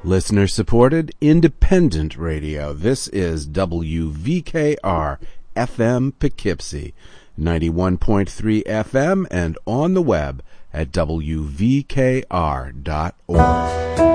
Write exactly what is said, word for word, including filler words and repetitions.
Listener-supported, independent radio. This is W V K R F M Poughkeepsie, ninety-one point three F M, and on the web at W V K R dot org.